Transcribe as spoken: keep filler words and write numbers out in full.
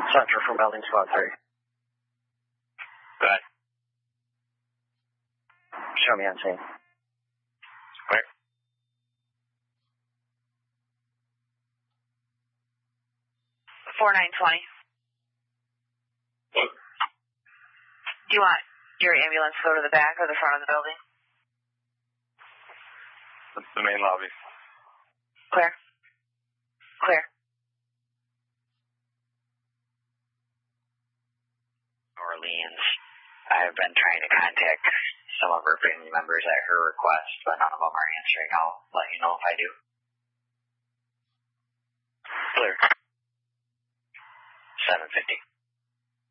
Center for melding squad three. Go ahead. Show me on scene. Clear. four nine twenty. Do you want your ambulance to go to the back or the front of the building? That's the main lobby. Clear. Clear. Orleans. I have been trying to contact some of her family members at her request, but none of them are answering. I'll let you know if I do. Clear. seven fifty.